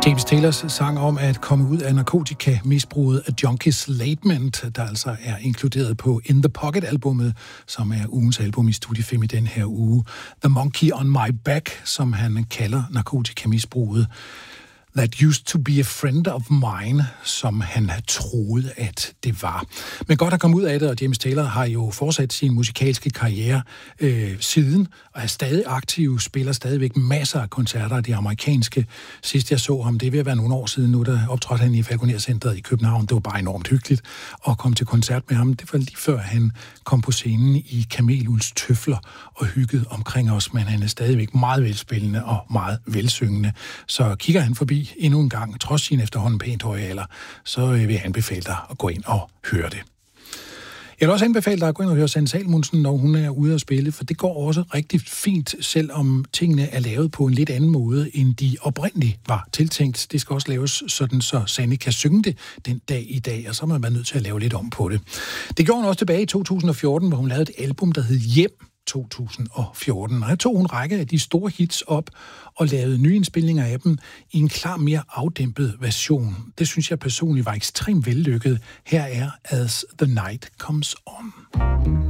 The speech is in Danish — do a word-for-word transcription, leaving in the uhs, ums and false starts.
James Taylors sang om at komme ud af narkotikamisbruget af Junkies Lament, der altså er inkluderet på In The Pocket-albummet, som er ugens album i Studie fem i den her uge. The Monkey on My Back, som han kalder narkotikamisbruget. That used to be a friend of mine, som han havde troet, at det var. Men godt at komme ud af det, og James Taylor har jo fortsat sin musikalske karriere øh, siden, og er stadig aktiv, spiller stadigvæk masser af koncerter af de amerikanske. Sidst jeg så ham, det vil være nogle år siden nu, der optrådte han i Falconer-centret i København. Det var bare enormt hyggeligt at komme til koncert med ham. Det var lige før han kom på scenen i Kamelulds Tøfler og hyggede omkring os, men han er stadigvæk meget velspillende og meget velsyngende. Så kigger han forbi endnu en gang, trods sin efterhånden pænt høje alder, så vil jeg anbefale dig at gå ind og høre det. Jeg vil også anbefale dig at gå ind og høre Sanne Salomonsen, når hun er ude at spille, for det går også rigtig fint, selvom tingene er lavet på en lidt anden måde, end de oprindeligt var tiltænkt. Det skal også laves sådan, så Sanne kan synge det den dag i dag, og så må man være nødt til at lave lidt om på det. Det gjorde hun også tilbage i to tusind og fjorten, hvor hun lavede et album, der hed Hjem to tusind og fjorten. Og her tog hun en række af de store hits op og lavede nye indspilninger af dem i en klar mere afdæmpet version. Det synes jeg personligt var ekstremt vellykket. Her er As the Night Comes On.